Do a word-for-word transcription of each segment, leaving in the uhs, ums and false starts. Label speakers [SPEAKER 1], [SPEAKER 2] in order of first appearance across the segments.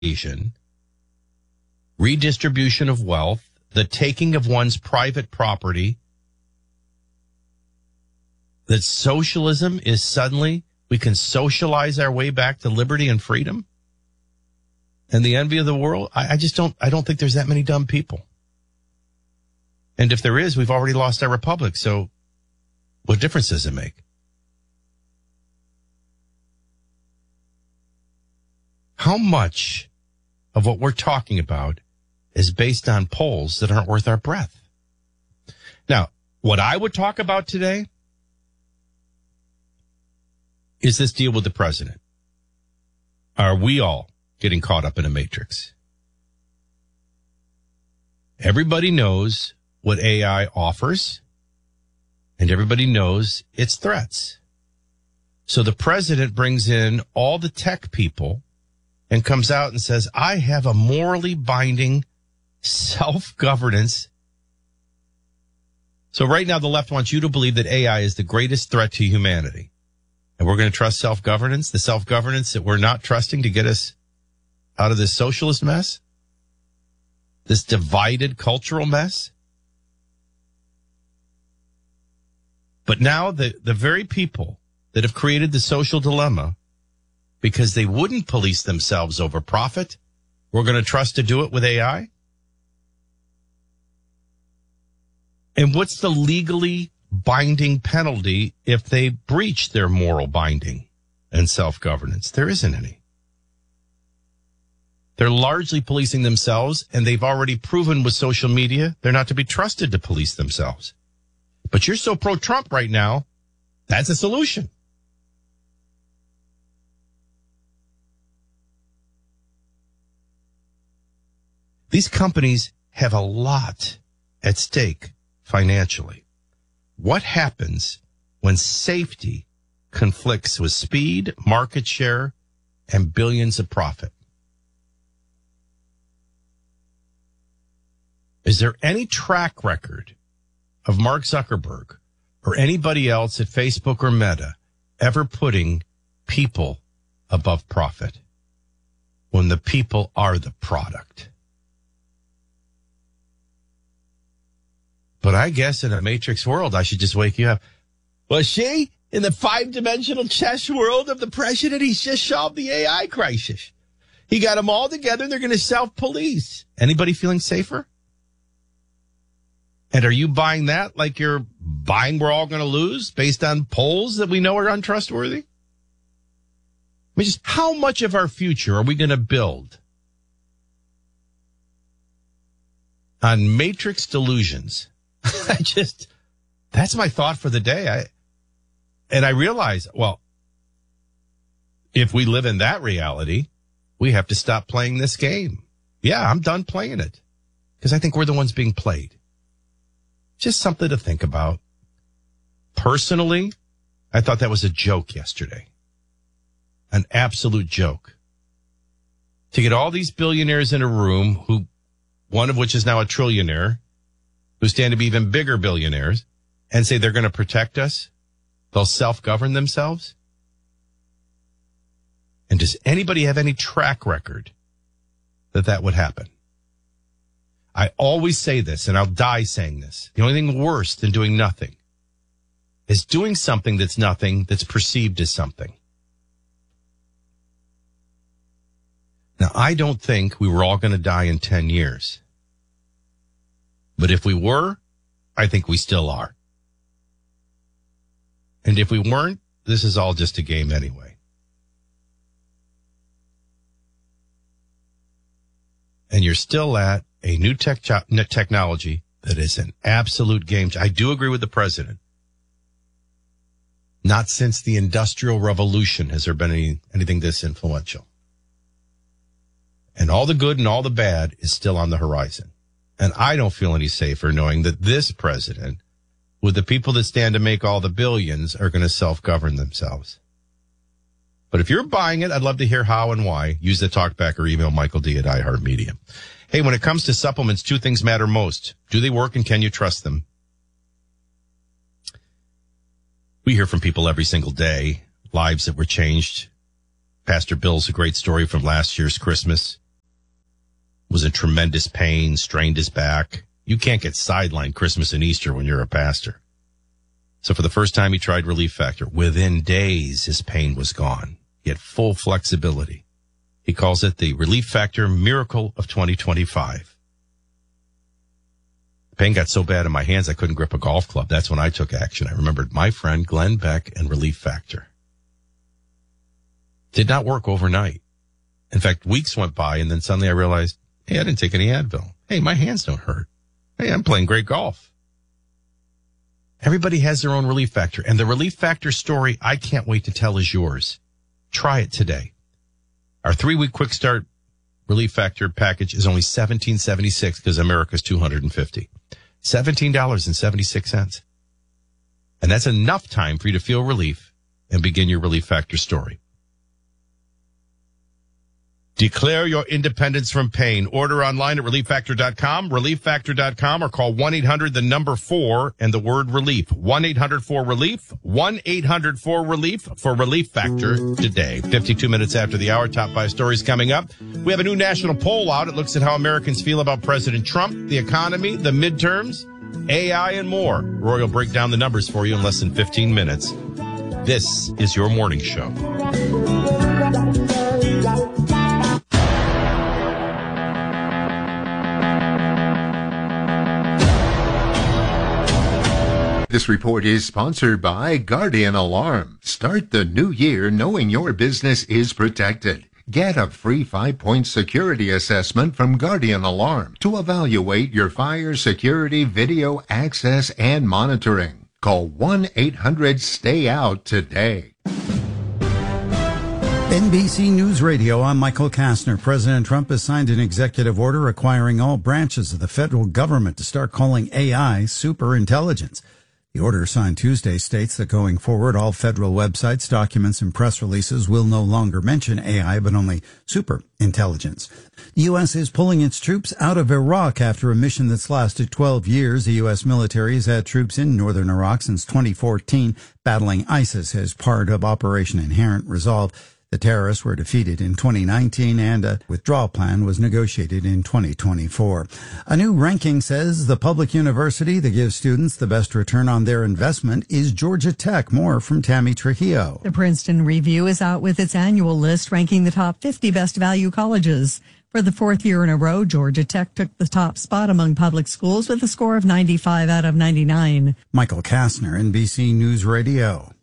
[SPEAKER 1] redistribution of wealth, the taking of one's private property, that socialism is suddenly, we can socialize our way back to liberty and freedom and the envy of the world. I, I just don't, I don't think there's that many dumb people. And if there is, we've already lost our republic. So what difference does it make? How much of what we're talking about is based on polls that aren't worth our breath? Now, what I would talk about today is this deal with the president. Are we all getting caught up in a matrix? Everybody knows what A I offers, and everybody knows its threats. So the president brings in all the tech people and comes out and says, I have a morally binding self-governance. So right now the left wants you to believe that A I is the greatest threat to humanity. And we're going to trust self-governance, the self-governance that we're not trusting to get us out of this socialist mess, this divided cultural mess. But now the, the very people that have created the social dilemma because they wouldn't police themselves over profit, we're going to trust to do it with A I? And what's the legally binding penalty if they breach their moral binding and self-governance? There isn't any. They're largely policing themselves, and they've already proven with social media they're not to be trusted to police themselves. But you're so pro-Trump right now, that's a solution. These companies have a lot at stake financially. What happens when safety conflicts with speed, market share, and billions of profit? Is there any track record of Mark Zuckerberg or anybody else at Facebook or Meta ever putting people above profit when the people are the product? But I guess in a matrix world, I should just wake you up. Well, see, in the five-dimensional chess world of the president, he's just solved the A I crisis. He got them all together. They're going to self-police. Anybody feeling safer? And are you buying that like you're buying we're all going to lose based on polls that we know are untrustworthy? I mean, just how much of our future are we going to build on matrix delusions? I just, that's my thought for the day. I, and I realize, well, if we live in that reality, we have to stop playing this game. Yeah, I'm done playing it because I think we're the ones being played. Just something to think about. Personally, I thought that was a joke yesterday. An absolute joke. To get all these billionaires in a room, who, one of which is now a trillionaire, who stand to be even bigger billionaires, and say they're going to protect us. They'll self-govern themselves. And does anybody have any track record that that would happen? I always say this, and I'll die saying this. The only thing worse than doing nothing is doing something that's nothing, that's perceived as something. Now, I don't think we were all going to die in ten years. But if we were, I think we still are. And if we weren't, this is all just a game anyway. And you're still at a new tech technology that is an absolute game. I do agree with the president. Not since the Industrial Revolution has there been any, anything this influential. And all the good and all the bad is still on the horizon. And I don't feel any safer knowing that this president, with the people that stand to make all the billions, are going to self-govern themselves. But if you're buying it, I'd love to hear how and why. Use the talkback or email Michael D at iHeartMedia. Hey, when it comes to supplements, two things matter most. Do they work and can you trust them? We hear from people every single day, lives that were changed. Pastor Bill's a great story from last year's Christmas. was in tremendous pain, strained his back. You can't get sidelined Christmas and Easter when you're a pastor. So for the first time, he tried Relief Factor. Within days, his pain was gone. He had full flexibility. He calls it the Relief Factor Miracle of twenty twenty-five. The pain got so bad in my hands I couldn't grip a golf club. That's when I took action. I remembered my friend Glenn Beck and Relief Factor. Did not work overnight. In fact, weeks went by, and then suddenly I realized, hey, I didn't take any Advil. Hey, my hands don't hurt. Hey, I'm playing great golf. Everybody has their own Relief Factor, and the Relief Factor story I can't wait to tell is yours. Try it today. Our three-week quick start Relief Factor package is only seventeen dollars and seventy-six cents because America's two hundred fifty dollars. seventeen dollars and seventy-six cents. And that's enough time for you to feel relief and begin your Relief Factor story. Declare your independence from pain. Order online at relief factor dot com, relief factor dot com, or call one eight hundred the number four and the word relief. one eight hundred four relief, one eight hundred four relief for Relief Factor today. fifty-two minutes after the hour, top five stories coming up. We have a new national poll out. It looks at how Americans feel about President Trump, the economy, the midterms, A I, and more. Roy will break down the numbers for you in less than fifteen minutes. This is your morning show.
[SPEAKER 2] This report is sponsored by Guardian Alarm. Start the new year knowing your business is protected. Get a free five-point security assessment from Guardian Alarm to evaluate your fire security video access and monitoring. Call one eight hundred stay out today.
[SPEAKER 3] N B C News Radio, I'm Michael Kastner. President Trump has signed an executive order requiring all branches of the federal government to start calling A I superintelligence. The order signed Tuesday states that going forward, all federal websites, documents, and press releases will no longer mention A I, but only superintelligence. The U S is pulling its troops out of Iraq after a mission that's lasted twelve years. The U S military has had troops in northern Iraq since twenty fourteen, battling ISIS as part of Operation Inherent Resolve. The terrorists were defeated in twenty nineteen, and a withdrawal plan was negotiated in twenty twenty-four. A new ranking says the public university that gives students the best return on their investment is Georgia Tech. More from Tammy Trujillo.
[SPEAKER 4] The Princeton Review is out with its annual list ranking the top fifty best value colleges. For the fourth year in a row, Georgia Tech took the top spot among public schools with a score of ninety-five out of ninety-nine.
[SPEAKER 3] Michael Kastner, N B C News Radio.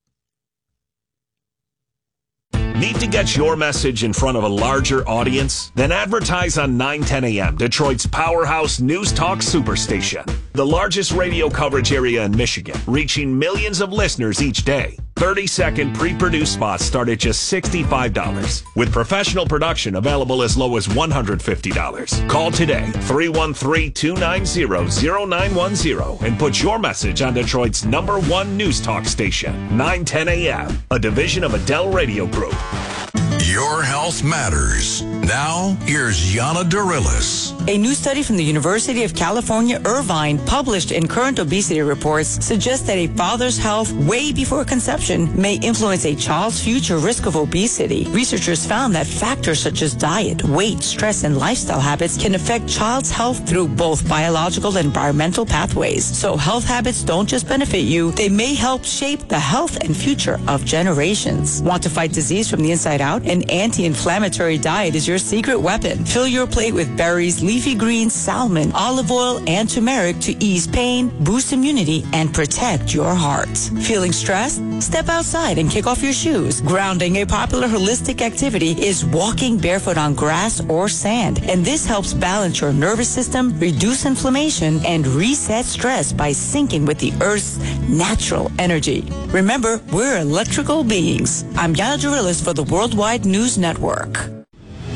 [SPEAKER 5] Need to get your message in front of a larger audience? Then advertise on nine ten A M, Detroit's powerhouse news talk superstation. The largest radio coverage area in Michigan, reaching millions of listeners each day. thirty-second pre-produced spots start at just sixty-five dollars, with professional production available as low as one hundred fifty dollars. Call today, three one three, two nine zero, zero nine one zero, and put your message on Detroit's number one news talk station, nine ten A M, a division of Adele Radio Group.
[SPEAKER 6] Your health matters. Now, here's Yana Darilis.
[SPEAKER 7] A new study from the University of California, Irvine, published in Current Obesity Reports, suggests that a father's health way before conception may influence a child's future risk of obesity. Researchers found that factors such as diet, weight, stress, and lifestyle habits can affect child's health through both biological and environmental pathways. So health habits don't just benefit you, they may help shape the health and future of generations. Want to fight disease from the inside out? An anti-inflammatory diet is your secret weapon. Fill your plate with berries, leafy greens, salmon, olive oil, and turmeric to ease pain, boost immunity, and protect your heart. Feeling stressed? Step outside and kick off your shoes. Grounding, a popular holistic activity, is walking barefoot on grass or sand, and this helps balance your nervous system, reduce inflammation, and reset stress by syncing with the Earth's natural energy. Remember, we're electrical beings. I'm Yana Darilis for the Worldwide News Network.